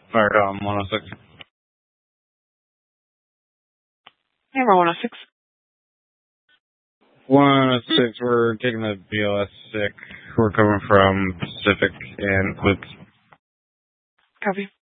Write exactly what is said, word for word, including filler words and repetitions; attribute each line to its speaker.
Speaker 1: Firecom one oh six.
Speaker 2: Hammer one oh six.
Speaker 1: one oh six, we're taking the B L S sick. We're coming from Pacific and Clips.
Speaker 2: Copy.